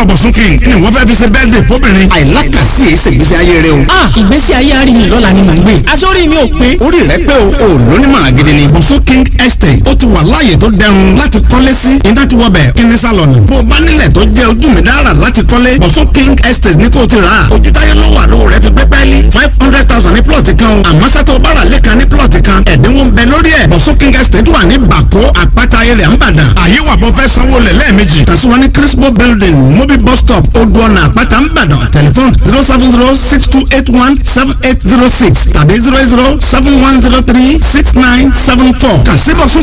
Bọ̀sún king ni wọ́n fẹ́ fi ṣe bẹ́ẹ̀dẹ̀ fóbìnrin. àìlákàsí èyí ṣègbésí ayé rẹ o. ìgbésí ayé arìnrìn lọ́la ni mò ń gbé. aṣọ́rí mi ò pé. orí rẹ pé o lónímọ̀ràn gidi ni. Bọ̀sún king estate ó ti wà láàyè tó dẹrùn láti kọ́lé sí. iná ti wọ bẹ̀ kíní sálọ̀nù. bó o bá nílẹ̀ tó jẹ́ ojú mi dára láti kọ́lé. Bọ̀sún king estate ní kò ti rà á. ojú táyé ló wà lówó rẹ fi gbé pẹ́ẹ́lí. 500,000 ní plọ̀tì kan. àmọ́ sátó bára lẹ́kan ní plọ̀tì kan. ẹ̀dínwó ń bẹ lórí ẹ̀. Bọ̀sún king estate wà ní Bàkó àpáta ayẹlẹ̀ ńbàdàn. àyè wà bọ́ fẹ́ sanwó lẹ̀ lẹ́ẹ̀mejì. kàṣíwá ní Crispo building mobil bus stop odò ọ̀nà àpáta ńbàdàn. tẹlifon 07062817806 tàbí 08071036974. kàn sí Bọ̀sún